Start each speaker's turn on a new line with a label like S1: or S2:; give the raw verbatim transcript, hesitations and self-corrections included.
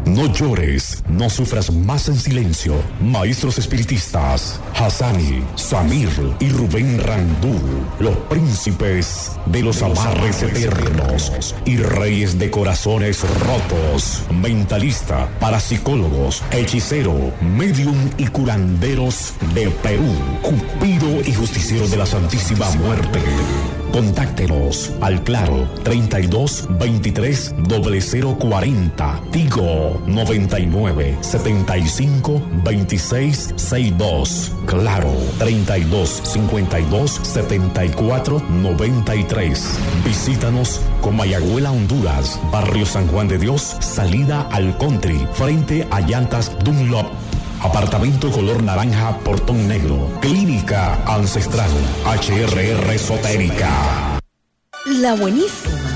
S1: No llores, no sufras más en silencio. Maestros espiritistas, Hassani, Samir y Rubén Randú, los príncipes de los amarres eternos y reyes de corazones rotos, mentalista, parapsicólogos, hechicero, medium y curanderos de Perú, Cupido y justiciero de la Santísima Muerte. Contáctenos al Claro treinta y dos veintitrés cero cero cuarenta, Tigo noventa y nueve setenta y cinco veintiséis sesenta y dos, Claro treinta y dos cincuenta y dos setenta y cuatro noventa y tres. Visítanos Comayagüela, Honduras, Barrio San Juan de Dios, salida al Country, frente a Llantas Dunlop. Apartamento color naranja, portón negro. Clínica Ancestral H R R Esotérica.
S2: La buenísima